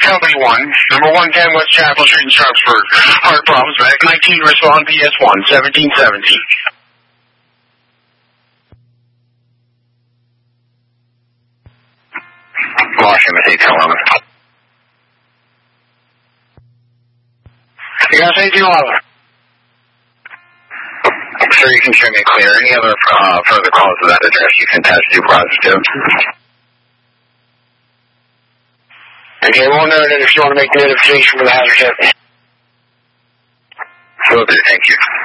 Company 1, number 110 West Chapel Street in Sharpsburg. Heart problems, back 19, respond PS1, 1770. Washington, Hotel 11. You guys, 1811. Sir, you can show me clear. Any other further calls to that address you can attach supervisors to? Okay, we'll note it if you want to make notification for the hazard tip. Will do, thank you.